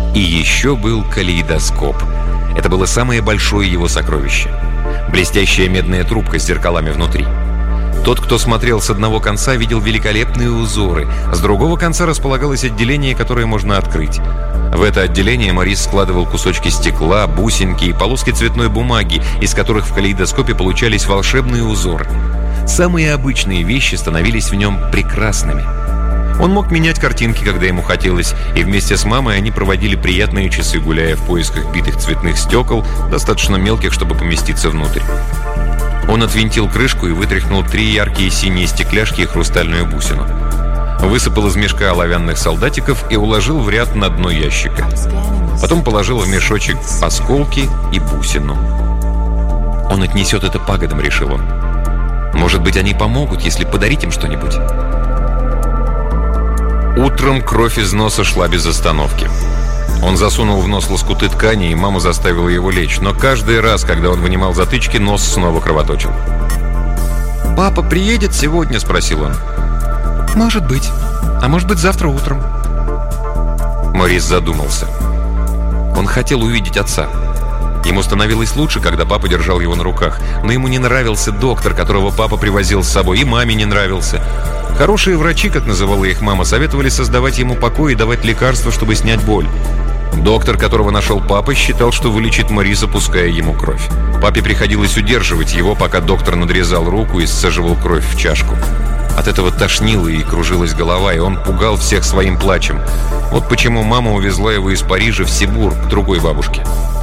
И еще был калейдоскоп. Это было самое большое его сокровище. Блестящая медная трубка с зеркалами внутри. Тот, кто смотрел с одного конца, видел великолепные узоры. С другого конца располагалось отделение, которое можно открыть. В это отделение Морис складывал кусочки стекла, бусинки и полоски цветной бумаги, из которых в калейдоскопе получались волшебные узоры. Самые обычные вещи становились в нем прекрасными. Он мог менять картинки, когда ему хотелось, и вместе с мамой они проводили приятные часы, гуляя в поисках битых цветных стекол, достаточно мелких, чтобы поместиться внутрь. Он отвинтил крышку и вытряхнул 3 яркие синие стекляшки и хрустальную бусину. Высыпал из мешка оловянных солдатиков и уложил в ряд на дно ящика. Потом положил в мешочек осколки и бусину. Он отнесет это пагодам, решил он. Может быть, они помогут, если подарить им что-нибудь. Утром кровь из носа шла без остановки. Он засунул в нос лоскуты ткани, и мама заставила его лечь. Но каждый раз, когда он вынимал затычки, нос снова кровоточил. «Папа приедет сегодня?» – спросил он. «Может быть. А может быть, завтра утром». Морис задумался. Он хотел увидеть отца. Ему становилось лучше, когда папа держал его на руках. Но ему не нравился доктор, которого папа привозил с собой, и маме не нравился. Хорошие врачи, как называла их мама, советовали создавать ему покой и давать лекарства, чтобы снять боль. Доктор, которого нашел папа, считал, что вылечит Мориса, пуская ему кровь. Папе приходилось удерживать его, пока доктор надрезал руку и сцеживал кровь в чашку. От этого тошнило и кружилась голова, и он пугал всех своим плачем. Вот почему мама увезла его из Парижа в Сибур к другой бабушке.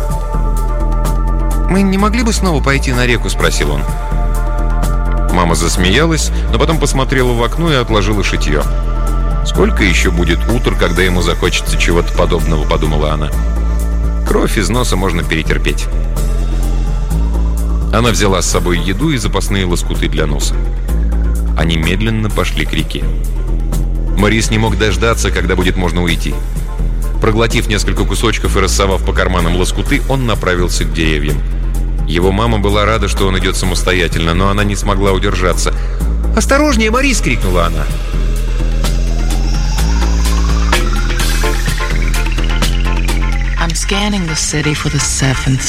«Мы не могли бы снова пойти на реку?» – спросил он. Мама засмеялась, но потом посмотрела в окно и отложила шитье. «Сколько еще будет утр, когда ему захочется чего-то подобного?» – подумала она. «Кровь из носа можно перетерпеть». Она взяла с собой еду и запасные лоскуты для носа. Они медленно пошли к реке. Морис не мог дождаться, когда будет можно уйти. Проглотив несколько кусочков и рассовав по карманам лоскуты, он направился к деревьям. Его мама была рада, что он идет самостоятельно, но она не смогла удержаться. «Осторожнее, Морис!» — крикнула она. I'm scanning the city for the 7th